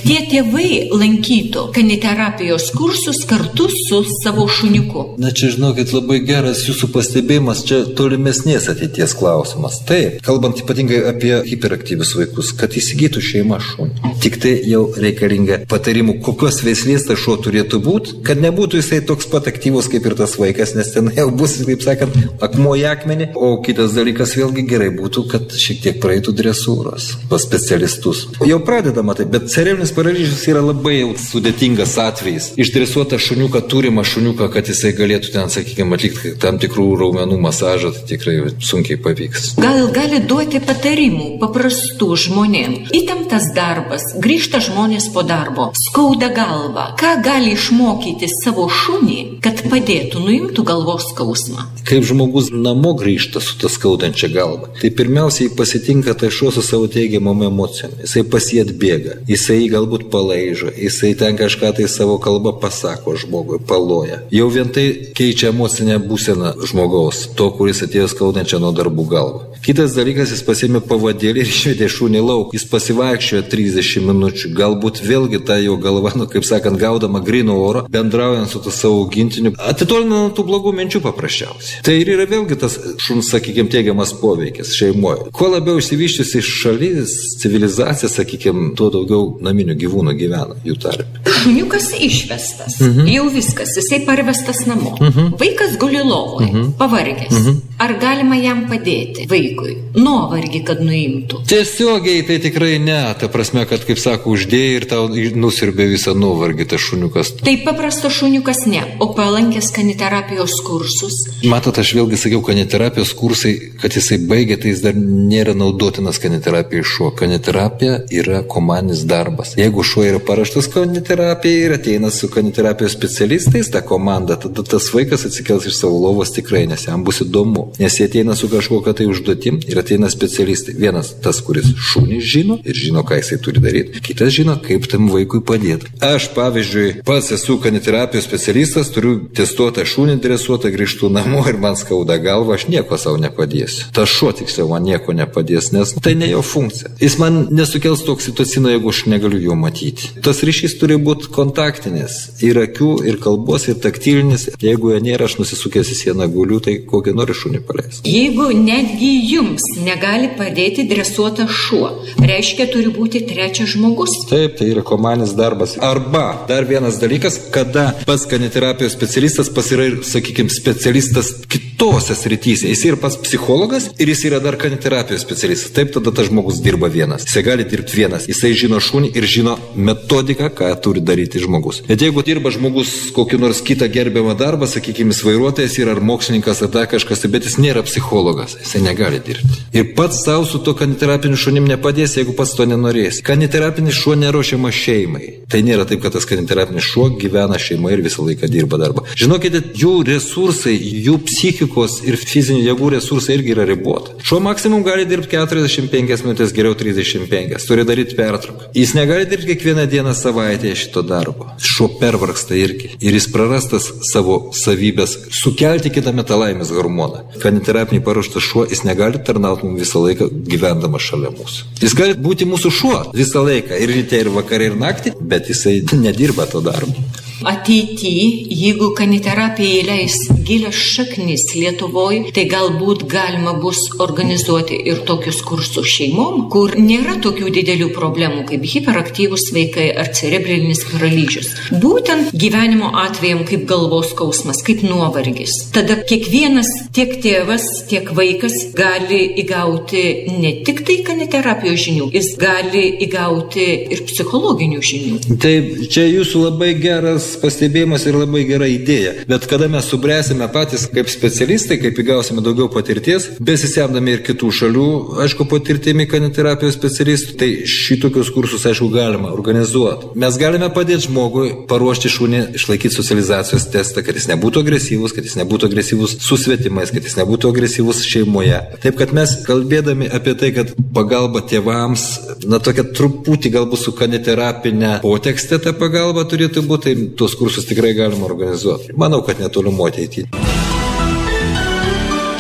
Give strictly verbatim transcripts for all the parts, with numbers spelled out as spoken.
tie tėvai lankytų kaniterapijos kursus kartu su savo šuniuku. Na čia, žinokit, labai geras jūsų pastebėjimas, čia tolimesnės ateities klausimas. Taip, kalbant ypatingai apie hiperaktyvius vaikus, kad įsigytų šeima šunį. Tik tai jau reikalinga patarimų, kokios veislės tas šuo turėtų būti, kad nebūtų jisai toks pat aktyvus kaip ir tas vaikas, nes ten jau bus, kaip sakant, akmuo į akmenį. O kitas dalykas vėlgi gerai būtų, kad šiek tiek praeitų dresūros pas specialistus. Jau pradedama taip, bet cerebrinis paralyžius yra labai jau sudėtingas atvejis. Išdresuotą šuniuką, turimą šuniuką, kad jisai galėtų ten, sakykime, atlikti tam tikrų raumenų masažą, tai tikrai sunkiai pavyks. Gal gali duoti patarimų paprastų žmonėm. Įtemptas darbas, grįžta žmonės po darbo, skauda galva. Ką gali išmokyti savo šunį, kad padėtų, nuimtų galvos skausmą? Kaip žmogus namo grįžta su ta skaudančia galva, tai pirmiausiai pasitinka tai šuo su savo teigiamom emocijom. Jisai pas jį atbėga, jisai galbūt palaižo, jisai ten kažką tai savo kalbą pasako žmogui, paloja. Jau vien tai keičia emocinę būseną žmogaus, to, kuris atėjo skaudančią nuo darbų galvą. Kitas dalykas, jis pasiėmė pavadėlį ir išvedė šunį lauk. Jis pasivaikščiojo trisdešimt minučių. Galbūt vėlgi ta jo galva, nu, kaip sakant, gaudama gryno oro, bendraujant su tu savo augintiniu, atitolina nuo tų blogų minčių paprasčiausiai. Tai ir yra vėlgi tas šuns, sakykime, teigiamas poveikis šeimoje. Kuo labiau išsivyščiusi šalis, civilizacija, sakykime, tuo daugiau naminių gyvūnų gyvena jų tarpe. Šuniukas išvestas. Mhm. Jau viskas, jisai parvestas namo. Mhm. Vaikas guli lovoje, mhm. pavargęs. Mhm. Ar galima jam padėti vaikui? Nuovargį, kad nuimtų. Tiesiogiai tai tikrai ne. Ta prasme, kad, kaip sako, uždėjai ir tau nusirbė visą nuovargį tas šuniukas. Tai paprastas šuniukas ne, o palankęs kaniterapijos kursus. Matot, aš vėlgi sakiau, kaniterapijos kursai, kad jisai baigė, tai jis dar nėra naudotinas kaniterapijai šuo. Kaniterapija yra komandinis darbas. Jeigu šuo yra paraštas kaniterapijai ir ateina su kaniterapijos specialistais, ta komanda, tada tas vaikas atsikels iš savo lovos tikrai, nes jam bus įdomu. Nes jie ateina su kažkokia tai užduoti ir ateina specialistai. Vienas tas, kuris šunį žino ir žino, ką jisai turi daryti. Kitas žino, kaip tam vaikui padėti. Aš, pavyzdžiui, pats esu kaniterapijos specialistas, turiu testuotą šunį dresuotą, grįžtu namo ir man skauda galva, aš nieko savo nepadėsiu. Tas šuo tiksliau man nieko nepadės, nes tai ne jo funkcija. Jis man nesukels oksitocino, jeigu aš negaliu jo matyti. Tas ryšys turi būti kontaktinis. Ir akių, ir kalbos, ir taktilinis. Jeigu jo nėra, aš nusisukęs į sieną guliu, tai kokį nori šunį paleis. Jeigu netgi jums negali padėti dresuotas šuo, reiškia, turi būti trečias žmogus. Taip, tai yra komandinis darbas. Arba dar vienas dalykas, kada pats kaniterapijos specialistas pas yra, sakykime, specialistas kitose srityse. Jis yra pats psichologas ir jis yra dar kaniterapijos specialistas. Taip, tada tas žmogus dirba vienas. Jisai gali dirbti vienas. Jisai žino šunį ir žino metodiką, ką turi daryti žmogus. Bet jeigu dirba žmogus kokį nors kitą gerbiamą darbą, sakykime, vairuotojas yra ar mokslininkas ar dar kažkas, bet jis nėra psichologas. Jisai negali dirbti. Ir pats savo su to kaniterapiniu šunim nepadės, jeigu pats to nenorės. Kaniterapinis šuo neruošiama šeimai. Tai nėra taip, kad tas kaniterapinis šuo gyvena šeimoje ir visą laiką dirba darbą. Žinokite, jų resursai, jų psichikos ir fizinių jėgų resursai irgi yra riboti. Šuo maksimum gali dirbti keturiasdešimt penkias minutės, geriau trisdešimt penkias. Turi daryti pertrauką. Jis negali dirbti kiekvieną dieną savaitėje šito darbo. Šuo pervargsta irgi. Ir jis prarastas savo savybės sukelti kitą metalaimės hormoną. Kaniterapinį paruoštas šuo, jis negali tarnauti mums visą laiką gyvendamas šalia mūsų. Jis gali būti mūsų šuo visą laiką, ir ryte, ir vakarė, ir naktį, bet jisai nedirba to darbo. Ateityje, jeigu kaniterapija įleis gilias šaknis Lietuvoje, tai galbūt galima bus organizuoti ir tokius kursus šeimom, kur nėra tokių didelių problemų kaip hiperaktyvūs vaikai ar cerebrinis paralyžius. Būtent gyvenimo atvejam kaip galvos skausmas, kaip nuovargis. Tada kiekvienas, tiek tėvas, tiek vaikas gali įgauti ne tik tai kaniterapijos žinių, jis gali įgauti ir psichologinių žinių. Taip, čia jūsų labai geras pastebėjimas ir labai gera idėja. Bet kada mes subręsime patys kaip specialistai, kaip įgausime daugiau patirties, besisemdami ir kitų šalių, aišku, patirtimi kaniterapijos specialistų, tai šitokius kursus, aišku, galima organizuoti. Mes galime padėti žmogui paruošti šunį, išlaikyti socializacijos testą, kad jis nebūtų agresyvus, kad jis nebūtų agresyvus su svetimais, kad jis nebūtų agresyvus šeimoje. Taip, kad mes kalbėdami apie tai, kad pagalba tėvams, na, tokia truputį galbūt su kaniterapinė potekste ta pagalba turėtų būti, tai tuos kursus tikrai galima organizuoti. Manau, kad netolimo ateityje.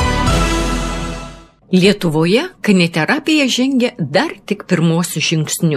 Lietuvoje kaniterapija žengia dar tik pirmosius žingsnius.